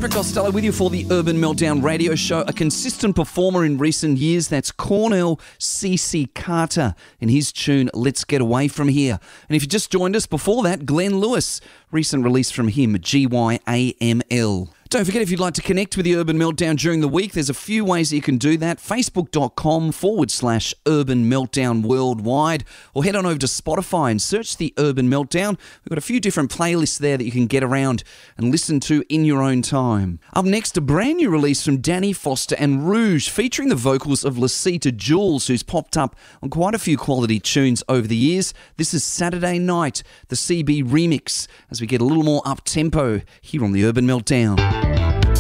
Patrick Costello with you for the Urban Meltdown radio show. A consistent performer in recent years, that's Cornell C.C. Carter and his tune, Let's Get Away From Here. And if you just joined us before that, Glenn Lewis, recent release from him, GYAML. Don't forget, if you'd like to connect with the Urban Meltdown during the week, there's a few ways that you can do that. Facebook.com/Urban Meltdown Worldwide, or head on over to Spotify and search the Urban Meltdown. We've got a few different playlists there that you can get around and listen to in your own time. Up next, a brand new release from Danny Foster and Rouge, featuring the vocals of Lucita Jules, who's popped up on quite a few quality tunes over the years. This is Saturday Night, the CB remix, as we get a little more up-tempo here on the Urban Meltdown.